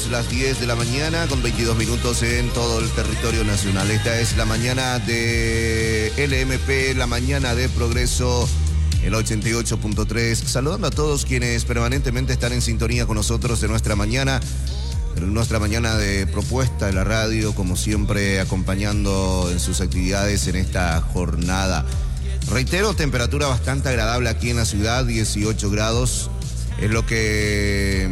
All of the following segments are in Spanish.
minutos, las 10 de la mañana con 22 minutos en todo el territorio nacional. Esta es la mañana de LMP, la mañana de Progreso, el 88.3. Saludando a todos quienes permanentemente están en sintonía con nosotros en nuestra mañana de propuesta de la radio, como siempre acompañando en sus actividades en esta jornada. Reitero, temperatura bastante agradable aquí en la ciudad, 18 grados, es lo que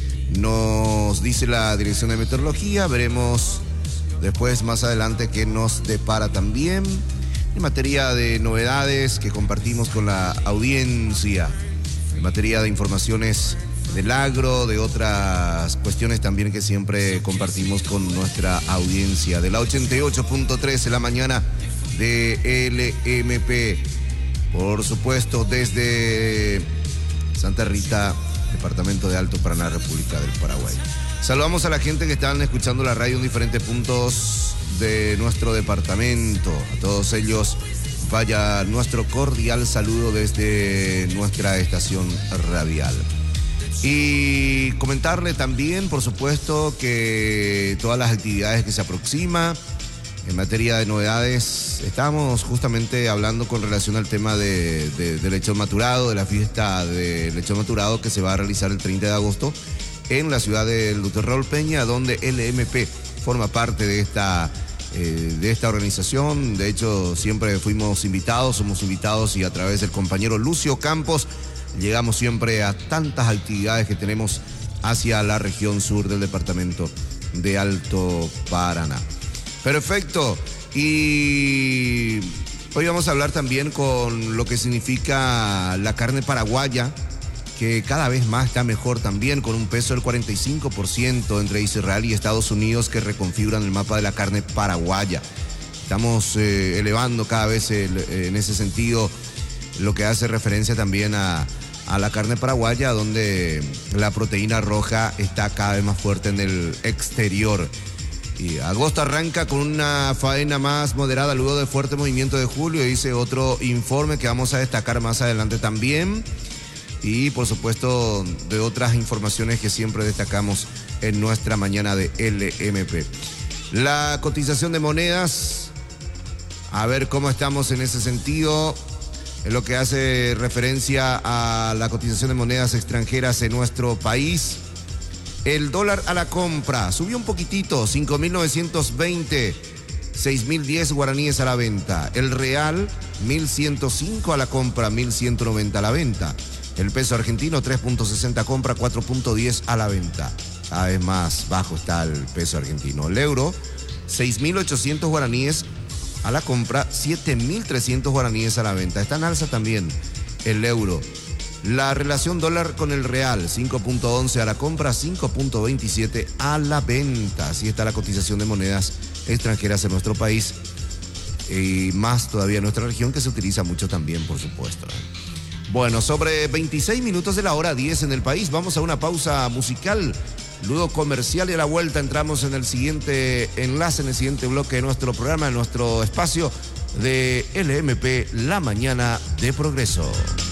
nos dice la Dirección de Meteorología. Veremos después, más adelante, qué nos depara también en materia de novedades que compartimos con la audiencia, en materia de informaciones del agro, de otras cuestiones también que siempre compartimos con nuestra audiencia. De la 88.3 en la mañana de LMP, por supuesto desde Santa Rita, departamento de Alto Paraná, República del Paraguay. Saludamos a la gente que están escuchando la radio en diferentes puntos de nuestro departamento. A todos ellos vaya nuestro cordial saludo desde nuestra estación radial. Y comentarle también, por supuesto, que todas las actividades que se aproximan en materia de novedades, estamos justamente hablando con relación al tema de lechón maturado, de la fiesta de lechón maturado que se va a realizar el 30 de agosto en la ciudad de Luterrol Peña, donde LMP forma parte de esta organización. De hecho, siempre somos invitados y a través del compañero Lucio Campos llegamos siempre a tantas actividades que tenemos hacia la región sur del departamento de Alto Paraná. Perfecto. Y hoy vamos a hablar también con lo que significa la carne paraguaya, que cada vez más está mejor también, con un peso del 45% entre Israel y Estados Unidos, que reconfiguran el mapa de la carne paraguaya. Estamos elevando cada vez en ese sentido lo que hace referencia también a la carne paraguaya, donde la proteína roja está cada vez más fuerte en el exterior. Y agosto arranca con una faena más moderada luego del fuerte movimiento de julio, dice otro informe que vamos a destacar más adelante también. Y por supuesto de otras informaciones que siempre destacamos en nuestra mañana de LMP. La cotización de monedas, a ver cómo estamos en ese sentido, en lo que hace referencia a la cotización de monedas extranjeras en nuestro país. El dólar a la compra subió un poquitito, 5.920, 6.010 guaraníes a la venta. El real, 1.105 a la compra, 1.190 a la venta. El peso argentino, 3.60 compra, 4.10 a la venta. Cada vez más bajo está el peso argentino. El euro, 6.800 guaraníes a la compra, 7.300 guaraníes a la venta. Está en alza también el euro. La relación dólar con el real, 5.11 a la compra, 5.27 a la venta. Así está la cotización de monedas extranjeras en nuestro país y más todavía en nuestra región, que se utiliza mucho también, por supuesto. Bueno, sobre 26 minutos de la hora 10 en el país, vamos a una pausa musical, luego comercial, y a la vuelta entramos en el siguiente enlace, en el siguiente bloque de nuestro programa, en nuestro espacio de LMP, la mañana de Progreso.